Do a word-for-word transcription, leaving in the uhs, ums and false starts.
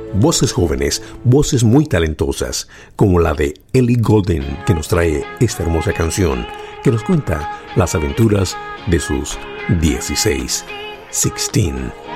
Voces jóvenes, voces muy talentosas, como la de Ellie Goulding, que nos trae esta hermosa canción, que nos cuenta las aventuras de sus dieciséis, dieciséis.